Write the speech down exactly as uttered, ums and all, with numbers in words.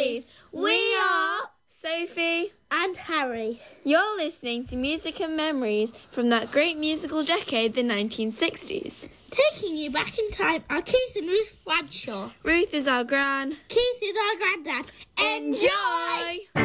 boys. We are Sophie and Harry. You're listening to Music and Memories from that great musical decade, the nineteen sixties. Taking you back in time are Keith and Ruth Bradshaw. Ruth is our gran. Keith is our granddad. Enjoy!